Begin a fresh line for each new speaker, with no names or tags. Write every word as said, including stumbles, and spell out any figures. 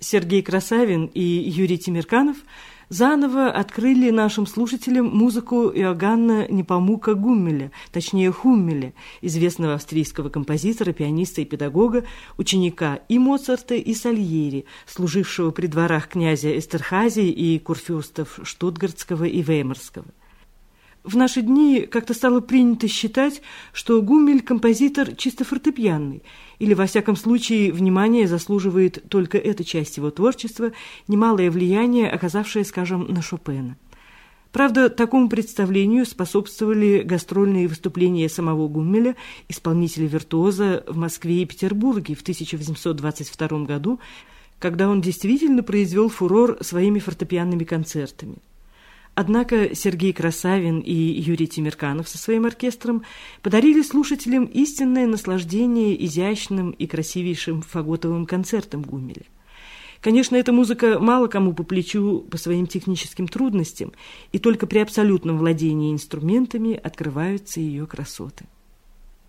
Сергей Красавин и Юрий Темирканов заново открыли нашим слушателям музыку Иоганна Непомука Гуммеля, точнее Хуммеля, известного австрийского композитора, пианиста и педагога, ученика и Моцарта, и Сальери, служившего при дворах князя Эстерхази и курфюрстов Штутгартского и Веймарского. В наши дни как-то стало принято считать, что Гуммель – композитор чисто фортепианный, или, во всяком случае, внимание заслуживает только эта часть его творчества, немалое влияние, оказавшее, скажем, на Шопена. Правда, такому представлению способствовали гастрольные выступления самого Гуммеля, исполнителя-виртуоза, в Москве и Петербурге в тысяча восемьсот двадцать втором году, когда он действительно произвел фурор своими фортепианными концертами. Однако Сергей Красавин и Юрий Темирканов со своим оркестром подарили слушателям истинное наслаждение изящным и красивейшим фаготовым концертом Гуммеля. Конечно, эта музыка мало кому по плечу по своим техническим трудностям, и только при абсолютном владении инструментами открываются ее красоты.